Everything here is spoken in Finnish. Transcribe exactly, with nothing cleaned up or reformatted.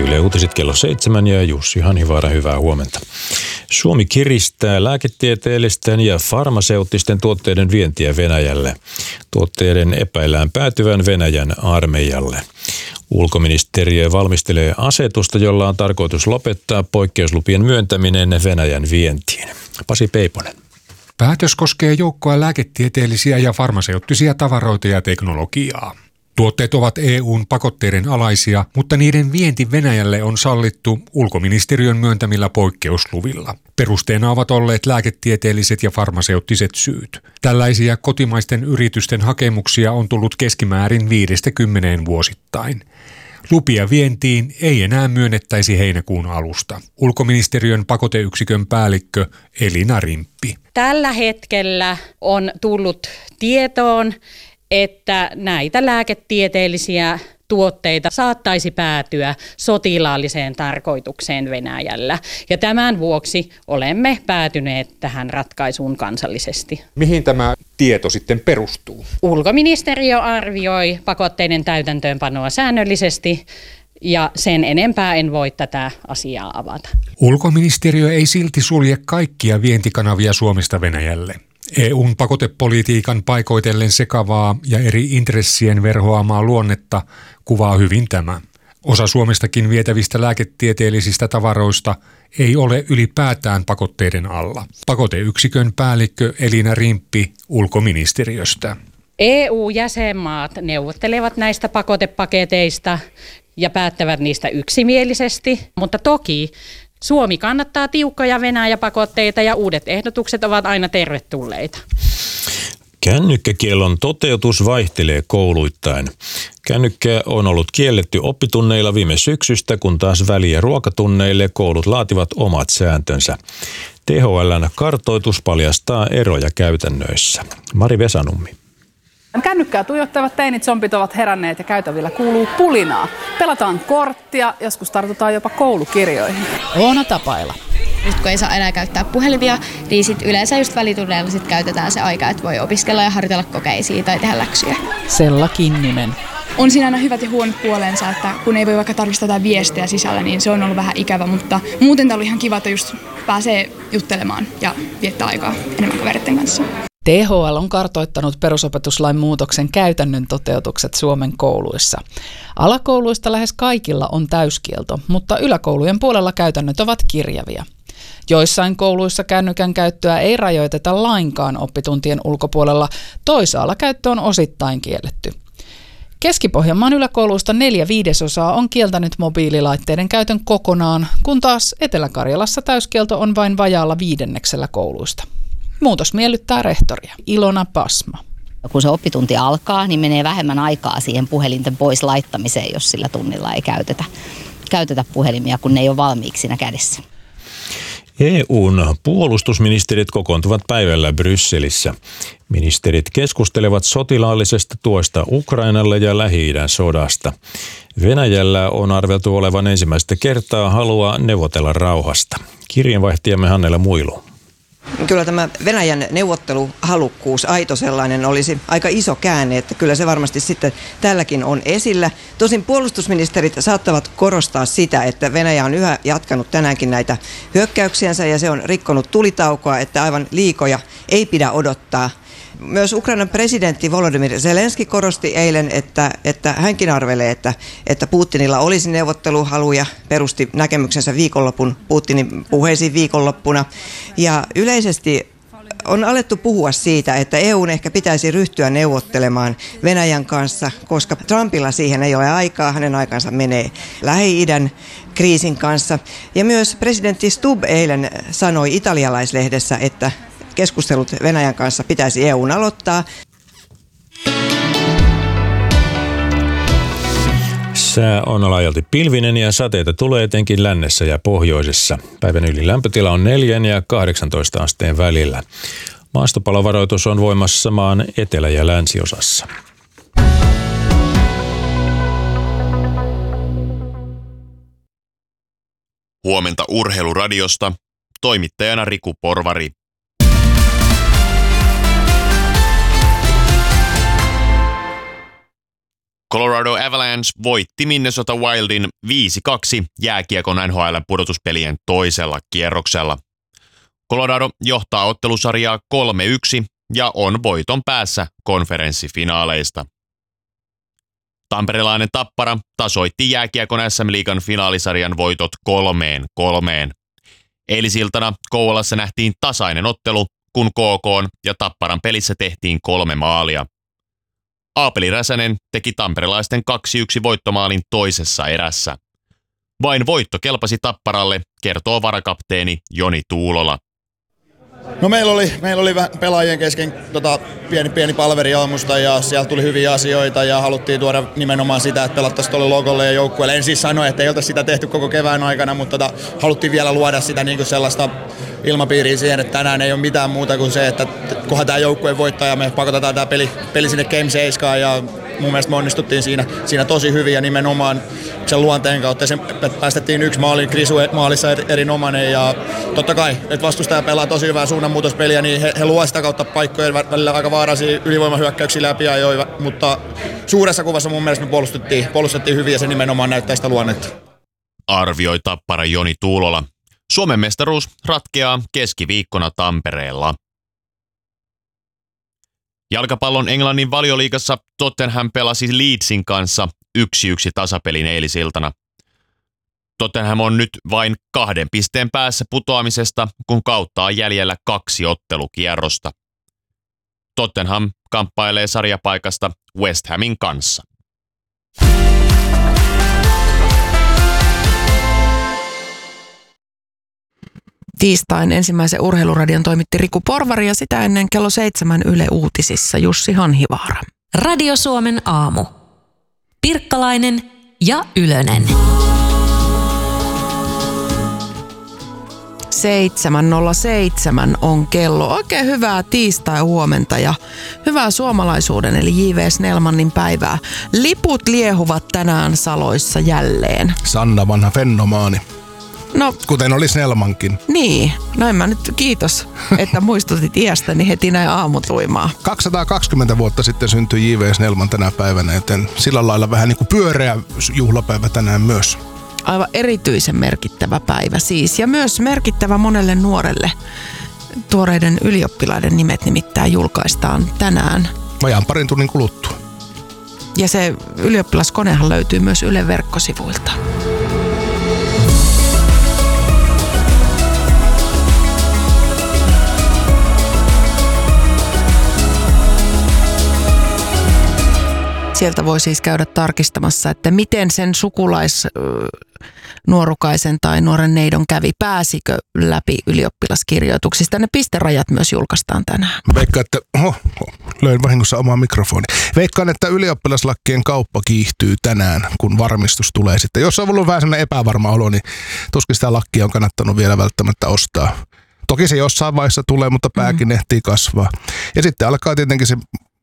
Yle Uutiset kello seitsemän ja Jussi Hanhivaara, hyvää huomenta. Suomi kiristää lääketieteellisten ja farmaseuttisten tuotteiden vientiä Venäjälle. Tuotteiden epäillään päätyvän Venäjän armeijalle. Ulkoministeriö valmistelee asetusta, jolla on tarkoitus lopettaa poikkeuslupien myöntäminen Venäjän vientiin. Pasi Peiponen. Päätös koskee joukkoa lääketieteellisiä ja farmaseuttisia tavaroita ja teknologiaa. Tuotteet ovat E U:n pakotteiden alaisia, mutta niiden vienti Venäjälle on sallittu ulkoministeriön myöntämillä poikkeusluvilla. Perusteena ovat olleet lääketieteelliset ja farmaseuttiset syyt. Tällaisia kotimaisten yritysten hakemuksia on tullut keskimäärin viidestä kymmeneen vuosittain. Lupia vientiin ei enää myönnettäisi heinäkuun alusta. Ulkoministeriön pakoteyksikön päällikkö Elina Rimppi. Tällä hetkellä on tullut tietoon, että näitä lääketieteellisiä tuotteita saattaisi päätyä sotilaalliseen tarkoitukseen Venäjällä. Ja tämän vuoksi olemme päätyneet tähän ratkaisuun kansallisesti. Mihin tämä tieto sitten perustuu? Ulkoministeriö arvioi pakotteiden täytäntöönpanoa säännöllisesti ja sen enempää en voi tätä asiaa avata. Ulkoministeriö ei silti sulje kaikkia vientikanavia Suomesta Venäjälle. E U:n pakotepolitiikan paikoitellen sekavaa ja eri intressien verhoamaa luonnetta kuvaa hyvin tämä. Osa Suomestakin vietävistä lääketieteellisistä tavaroista ei ole ylipäätään pakotteiden alla. Pakoteyksikön päällikkö Elina Rimppi ulkoministeriöstä. E U-jäsenmaat neuvottelevat näistä pakotepaketeista ja päättävät niistä yksimielisesti, mutta toki Suomi kannattaa tiukkoja Venäjä-pakotteita ja uudet ehdotukset ovat aina tervetulleita. Kännykkäkiellon toteutus vaihtelee kouluittain. Kännykkä on ollut kielletty oppitunneilla viime syksystä, kun taas väli- ja ruokatunneille koulut laativat omat sääntönsä. T H L:n kartoitus paljastaa eroja käytännöissä. Mari Vesanummi. Kännykkää tuijottavat teinit-zombit ovat heränneet ja käytävillä kuuluu pulinaa. Pelataan korttia, joskus tartutaan jopa koulukirjoihin. Oona Tapaila. Nyt kun ei saa enää käyttää puhelimia, niin sit yleensä just välitunneilla sit käytetään se aika, että voi opiskella ja harjoitella kokeisiin tai tehdä läksyjä. Sella Kinninen. On siinä aina hyvät ja huonot puolensa, että kun ei voi vaikka tarkistaa jotain viestejä sisällä, niin se on ollut vähän ikävä, mutta muuten tämä oli ihan kiva, että just pääsee juttelemaan ja viettää aikaa enemmän kavereiden kanssa. T H L on kartoittanut perusopetuslain muutoksen käytännön toteutukset Suomen kouluissa. Alakouluista lähes kaikilla on täyskielto, mutta yläkoulujen puolella käytännöt ovat kirjavia. Joissain kouluissa kännykän käyttöä ei rajoiteta lainkaan oppituntien ulkopuolella, toisaalla käyttö on osittain kielletty. Keski-Pohjanmaan yläkouluista neljä viidesosaa on kieltänyt mobiililaitteiden käytön kokonaan, kun taas Etelä-Karjalassa täyskielto on vain vajaalla viidenneksellä kouluista. Muutos miellyttää rehtoria. Ilona Pasma. Kun se oppitunti alkaa, niin menee vähemmän aikaa siihen puhelinten pois laittamiseen, jos sillä tunnilla ei käytetä, käytetä puhelimia, kun ne ei ole valmiiksi siinä kädessä. E U:n puolustusministerit kokoontuvat päivällä Brysselissä. Ministerit keskustelevat sotilaallisesta tuosta Ukrainalle ja Lähi-idän sodasta. Venäjällä on arveltu olevan ensimmäistä kertaa halua neuvotella rauhasta. Kirjeenvaihtajamme Hannela Muilu. Kyllä tämä Venäjän neuvotteluhalukkuus, aito sellainen, olisi aika iso käänne, että kyllä se varmasti sitten tälläkin on esillä. Tosin puolustusministerit saattavat korostaa sitä, että Venäjä on yhä jatkanut tänäänkin näitä hyökkäyksiänsä ja se on rikkonut tulitaukoa, että aivan liikoja ei pidä odottaa. Myös Ukrainan presidentti Volodymyr Zelenski korosti eilen, että, että hänkin arvelee, että, että Putinilla olisi neuvotteluhaluja, perusti näkemyksensä viikonlopun Putinin puheisiin viikonloppuna. Ja yleisesti on alettu puhua siitä, että E U:n ehkä pitäisi ryhtyä neuvottelemaan Venäjän kanssa, koska Trumpilla siihen ei ole aikaa, hänen aikansa menee Lähi-idän kriisin kanssa. Ja myös presidentti Stubb eilen sanoi italialaislehdessä, että keskustelut Venäjän kanssa pitäisi E U:n aloittaa. Sää on laajalti pilvinen ja sateita tulee etenkin lännessä ja pohjoisessa. Päivän yli lämpötila on neljän ja kahdeksantoista asteen välillä. Maastopalovaroitus on voimassa maan etelä- ja länsiosassa. Huomenta Urheiluradiosta. Toimittajana Riku Porvari. Colorado Avalanche voitti Minnesota Wildin viisi kaksi jääkiekon N H L pudotuspelien toisella kierroksella. Colorado johtaa ottelusarjaa kolme yksi ja on voiton päässä konferenssifinaaleista. Tamperelainen Tappara tasoitti jääkiekon S M-liigan finaalisarjan voitot kolmeen kolmeen. Eilisiltana Kouvolassa nähtiin tasainen ottelu, kun K K:n ja Tapparan pelissä tehtiin kolme maalia. Aapeli Räsänen teki tamperelaisten kaksi yksi voittomaalin toisessa erässä. Vain voitto kelpasi Tapparalle, kertoo varakapteeni Joni Tuulola. No meillä oli, meillä oli pelaajien kesken tota, pieni, pieni palveri aamusta ja siellä tuli hyviä asioita ja haluttiin tuoda nimenomaan sitä, että pelattaisiin tuolle logolle ja joukkueelle. En siis sano, että ei oltaisi sitä tehty koko kevään aikana, mutta tota, haluttiin vielä luoda sitä niin kuin sellaista ilmapiiriä siihen, että tänään ei ole mitään muuta kuin se, että kunhan tämä joukkue voittaa ja me pakotetaan tämä peli, peli sinne Game seitsemään ja mun mielestä me onnistuttiin siinä, siinä tosi hyvin ja nimenomaan sen luonteen kautta. Sen päästettiin yksi maali, Krisu maalissa erinomainen ja totta kai, että vastustaja pelaa tosi hyvää suunnanmuutospeliä, niin he, he luovat sitä kautta paikkoja välillä aika vaarallisia ylivoimahyökkäyksiä läpi ajoiva, mutta suuressa kuvassa mun mielestä me puolustettiin, puolustettiin hyvin ja se nimenomaan näyttää sitä luonnetta. Arvioi Tappara Joni Tuulola. Suomen mestaruus ratkeaa keskiviikkona Tampereella. Jalkapallon Englannin Valioliigassa Tottenham pelasi Leedsin kanssa yksi yksi tasapelin eilisiltana. Tottenham on nyt vain kahden pisteen päässä putoamisesta, kun kautta on jäljellä kaksi ottelukierrosta. Tottenham kamppailee sarjapaikasta West Hamin kanssa. Tiistain ensimmäisen urheiluradion toimitti Riku Porvari ja sitä ennen kello seitsemän Yle Uutisissa Jussi Hanhivaara. Radio Suomen aamu. Pirkkalainen ja Ylönen. seitsemän nolla seitsemän on kello. Oikein hyvää tiistai-huomenta ja hyvää suomalaisuuden eli J V Snellmanin päivää. Liput liehuvat tänään saloissa jälleen. Sanna vanha fenomaani. No, kuten oli Snellmankin. Niin, näin mä nyt kiitos, että muistutit iästäni heti näin aamutuimaa. kaksisataakaksikymmentä vuotta sitten syntyi J V Snellman tänä päivänä, joten sillä lailla vähän niin kuin pyöreä juhlapäivä tänään myös. Aivan erityisen merkittävä päivä siis ja myös merkittävä monelle nuorelle. Tuoreiden ylioppilaiden nimet nimittäin julkaistaan tänään. Vajaan parin tunnin kuluttua. Ja se ylioppilaskonehan löytyy myös Ylen verkkosivuilta. Sieltä voi siis käydä tarkistamassa, että miten sen sukulaisnuorukaisen tai nuoren neidon kävi, pääsikö läpi ylioppilaskirjoituksista. Ne pisterajat myös julkaistaan tänään. Veikkaan, että oho, löin vahingossa omaa mikrofoni. Veikkaan, että ylioppilaslakkien kauppa kiihtyy tänään, kun varmistus tulee sitten. Jos on ollut vähän sellainen epävarma olo, niin tuskin sitä lakkia on kannattanut vielä välttämättä ostaa. Toki se jossain vaiheessa tulee, mutta pääkin mm. ehtii kasvaa. Ja sitten alkaa tietenkin se